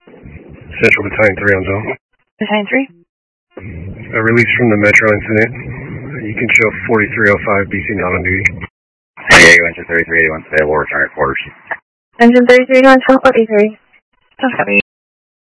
Central Battalion 3 on zone. Battalion 3? A release from the Metro incident. You can show 4305 BC not on duty. San Diego, engine 3381, available, return at quarters. Engine 3381, 1043. Don't copy.